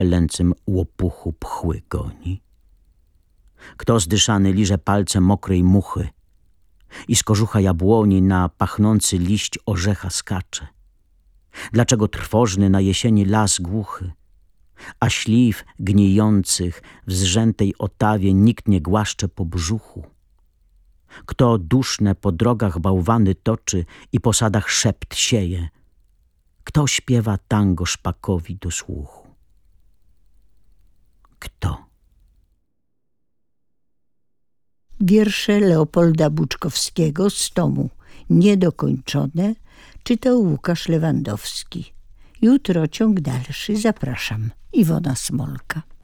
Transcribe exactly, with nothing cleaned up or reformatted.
lęcem łopuchu pchły goni? Kto zdyszany liże palcem mokrej muchy i z kożucha jabłoni na pachnący liść orzecha skacze? Dlaczego trwożny na jesieni las głuchy, a śliw gnijących w zrzętej otawie nikt nie głaszcze po brzuchu? Kto duszne po drogach bałwany toczy i po sadach szept sieje? Kto śpiewa tango szpakowi do słuchu? Kto? Wiersze Leopolda Buczkowskiego z tomu Niedokończone czytał Łukasz Lewandowski. Jutro ciąg dalszy. Zapraszam. Iwona Smolka.